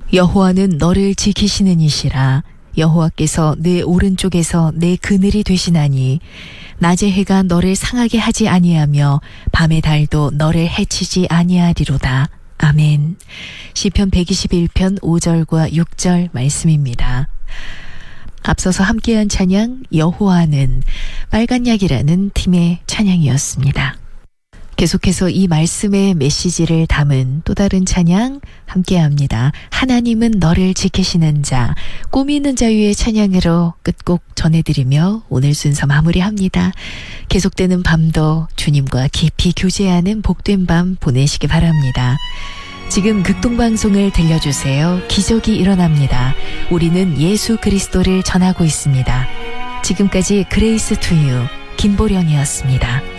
여호와는 너를 지키시는 이시라. 여호와께서 내 오른쪽에서 내 그늘이 되시나니 낮의 해가 너를 상하게 하지 아니하며 밤의 달도 너를 해치지 아니하리로다. 아멘. 시편 121편 5절과 6절 말씀입니다. 앞서서 함께한 찬양 여호와는 빨간약이라는 팀의 찬양이었습니다. 계속해서 이 말씀의 메시지를 담은 또 다른 찬양 함께합니다. 하나님은 너를 지키시는 자, 꿈이 있는 자유의 찬양으로 끝곡 전해드리며 오늘 순서 마무리합니다. 계속되는 밤도 주님과 깊이 교제하는 복된 밤 보내시기 바랍니다. 지금 극동방송을 들려주세요. 기적이 일어납니다. 우리는 예수 그리스도를 전하고 있습니다. 지금까지 그레이스 투유 김보령이었습니다.